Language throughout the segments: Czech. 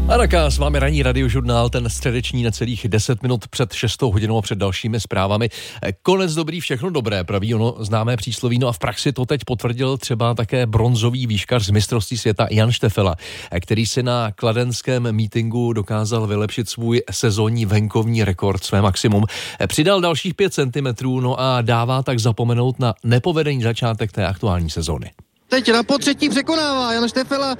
A tak s vámi ranní radiožurnál, ten středeční necelých 10 minut před 6 hodinou a před dalšími zprávami. Konec dobrý, všechno dobré, praví ono známé přísloví. No a v praxi to teď potvrdil třeba také bronzový výškař z mistrovství světa Jan Štefela, který si na kladenském mítinku dokázal vylepšit svůj sezónní venkovní rekord, své maximum. Přidal dalších 5 cm, no a dává tak zapomenout na nepovedený začátek té aktuální sezóny. Teď na potřetí překonává Jan Štefela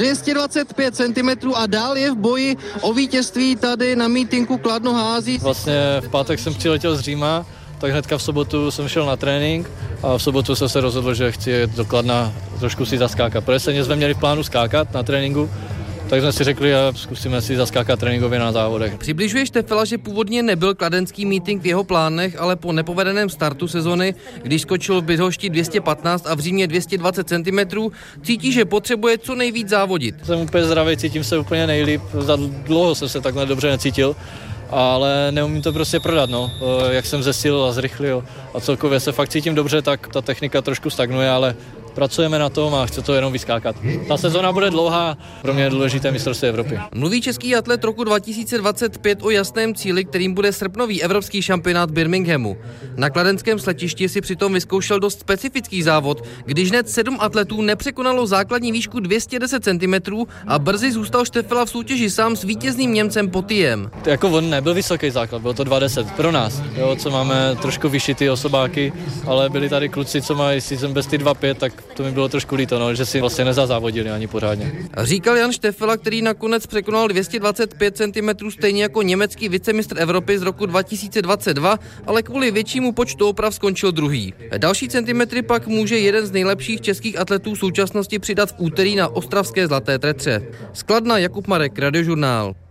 225 cm a dál je v boji o vítězství tady na mítinku Kladno hází. Vlastně v pátek jsem přiletěl z Říma, tak hnedka v sobotu jsem šel na trénink a v sobotu jsem se rozhodl, že chci jet do Kladna trošku si zaskákat. Protože jsme měli v plánu skákat na tréninku, tak jsme si řekli, a zkusíme si zaskákat tréninkově na závodech. Přibližuje Štefela, že původně nebyl kladenský mítink v jeho plánech, ale po nepovedeném startu sezony, když skočil v Bydhošti 215 a v Římě 220 cm, cítí, že potřebuje co nejvíc závodit. Jsem úplně zdravý, cítím se úplně nejlíp, za dlouho jsem se takhle dobře necítil, ale neumím to prostě prodat, no. Jak jsem zesilil a zrychlil a celkově se fakt cítím dobře, tak ta technika trošku stagnuje, ale pracujeme na tom a chce to jenom vyskákat. Ta sezona bude dlouhá, pro mě je důležité mistrovství Evropy. Mluví český atlet roku 2025 o jasném cíli, kterým bude srpnový evropský šampionát v Birminghamu. Na kladenském sletišti si přitom vyzkoušel dost specifický závod, když hned 7 atletů nepřekonalo základní výšku 210 cm a brzy zůstal Štefela v soutěži sám s vítězným Němcem Potiem. Jako on nebyl vysoký základ, bylo to 210 pro nás, jo, co máme trošku vyšší ty osobáky, ale byli tady kluci, co mají si bez ty 2,5, tak to mi bylo trošku líto, no, že si vlastně nezazávodili ani pořádně. Říkal Jan Štefela, který nakonec překonal 225 cm stejně jako německý vicemistr Evropy z roku 2022, ale kvůli většímu počtu oprav skončil druhý. Další centimetry pak může jeden z nejlepších českých atletů současnosti přidat v úterý na ostravské Zlaté Tretře. Z Kladna Jakub Marek, Radiožurnál.